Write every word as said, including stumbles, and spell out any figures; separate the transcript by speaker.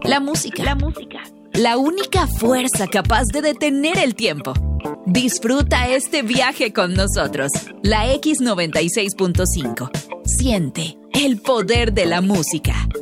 Speaker 1: La música. La música. La única fuerza capaz de detener el tiempo. Disfruta este viaje con nosotros. La X noventa y seis punto cinco. Siente el poder de la música.